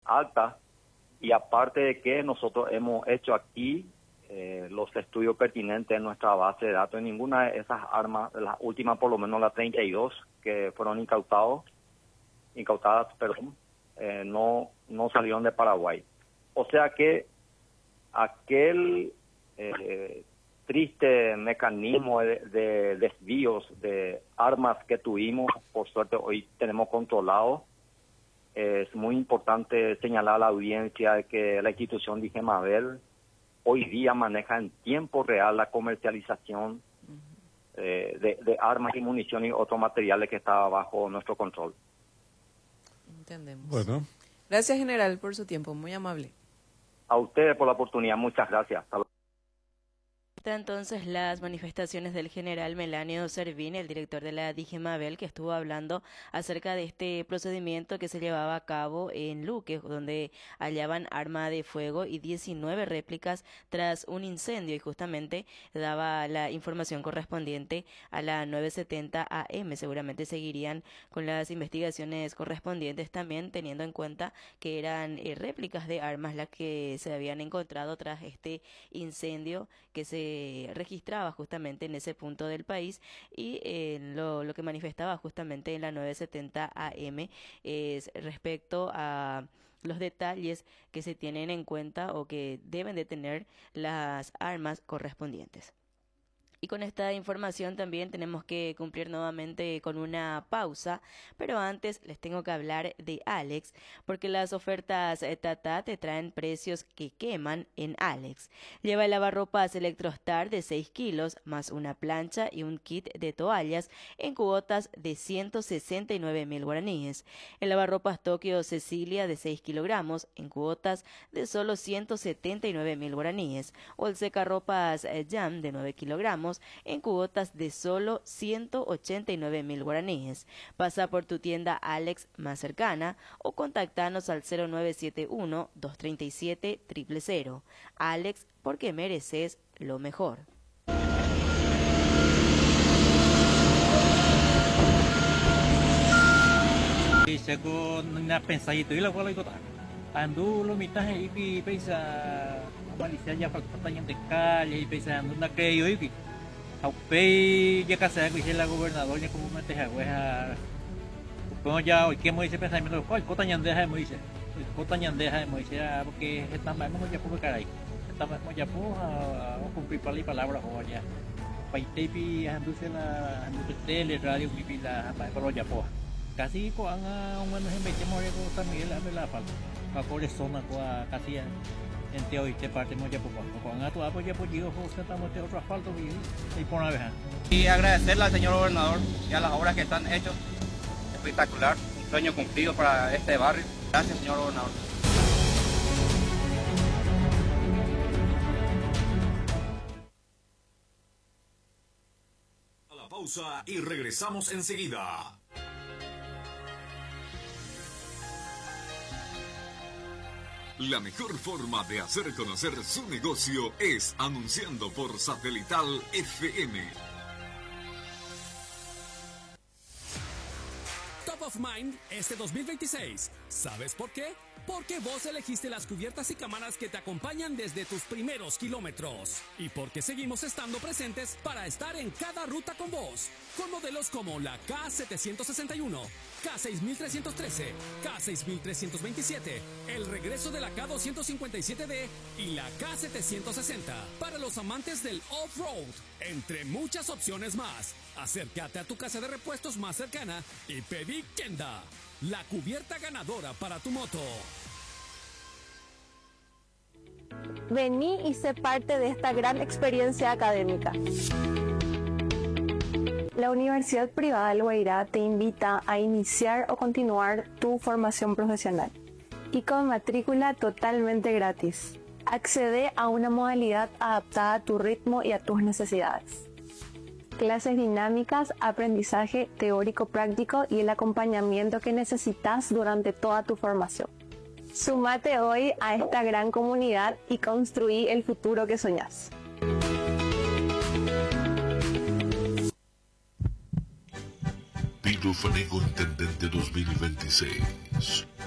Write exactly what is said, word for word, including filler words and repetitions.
alta, y aparte de que nosotros hemos hecho aquí eh, los estudios pertinentes en nuestra base de datos, en ninguna de esas armas, las últimas por lo menos las treinta y dos que fueron incautados, incautadas, perdón, eh, no, no salieron de Paraguay. O sea que aquel eh, triste mecanismo de, de desvíos de armas que tuvimos, por suerte hoy tenemos controlado. Es muy importante señalar a la audiencia de que la institución Digemabel hoy día maneja en tiempo real la comercialización eh, de, de armas y municiones y otros materiales que está bajo nuestro control. Entendemos. Bueno. Gracias, general, por su tiempo, muy amable. A ustedes por la oportunidad, muchas gracias. Hasta luego. Entonces las manifestaciones del general Melanio Servín, el director de la Digemabel, que estuvo hablando acerca de este procedimiento que se llevaba a cabo en Luque, donde hallaban arma de fuego y diecinueve réplicas tras un incendio, y justamente daba la información correspondiente a la nueve setenta A M. Seguramente seguirían con las investigaciones correspondientes también, teniendo en cuenta que eran eh, réplicas de armas las que se habían encontrado tras este incendio que se registraba justamente en ese punto del país. Y eh, lo, lo que manifestaba justamente en la nueve setenta A M es respecto a los detalles que se tienen en cuenta o que deben de tener las armas correspondientes. Y con esta información también tenemos que cumplir nuevamente con una pausa, pero antes les tengo que hablar de Alex, porque las ofertas Tata te traen precios que queman en Alex. Lleva el lavarropas Electrostar de seis kilos, más una plancha y un kit de toallas en cuotas de ciento sesenta y nueve mil guaraníes. El lavarropas Tokio Cecilia de seis kilogramos en cuotas de solo ciento setenta y nueve mil guaraníes. O el secarropas Jam de nueve kilogramos en cuotas de solo ciento ochenta y nueve mil guaraníes. Pasa por tu tienda Alex más cercana o contactanos al cero nueve siete uno, dos tres siete, cero cero cero. Alex, porque mereces lo mejor. Con una pensadito y la cual hay ando lo mitad y pesa Malaysia ya falta de calle y pesa una que yo y Aupei ya casada con la gobernadora como me teja hueja como ya hoy que me dice pensamiento cuál cota ñandeja me dice cota ñandeja me dice porque esta más no ya por caray esta más ya por a cumplir palabras o ya paitepi anduce la anduce tele radio mi pila para ya por casi con un menos en veinte morir con también la la falta para por zona con casi en teoría te parte muy ya poco con a tu apoyo por yo estamos de otro asfalto y por una vez y agradecerle al señor gobernador y a las obras que están hechas. Espectacular, un sueño cumplido para este barrio. Gracias, señor gobernador. A la pausa y regresamos enseguida. La mejor forma de hacer conocer su negocio es anunciando por Satelital F M. Top of Mind este dos mil veintiséis. ¿Sabes por qué? Porque vos elegiste las cubiertas y cámaras que te acompañan desde tus primeros kilómetros. Y porque seguimos estando presentes para estar en cada ruta con vos. Con modelos como la K setecientos sesenta y uno, K seis mil trescientos trece, K seis mil trescientos veintisiete, el regreso de la K doscientos cincuenta y siete D y la K setecientos sesenta. Para los amantes del off-road, entre muchas opciones más. Acércate a tu casa de repuestos más cercana y pedí Kenda, la cubierta ganadora para tu moto. Vení y sé parte de esta gran experiencia académica. La Universidad Privada del Guairá te invita a iniciar o continuar tu formación profesional y con matrícula totalmente gratis. Accede a una modalidad adaptada a tu ritmo y a tus necesidades. Clases dinámicas, aprendizaje teórico-práctico y el acompañamiento que necesitas durante toda tu formación. Súmate hoy a esta gran comunidad y construí el futuro que soñás. Pino Fanego Intendente dos mil veintiséis.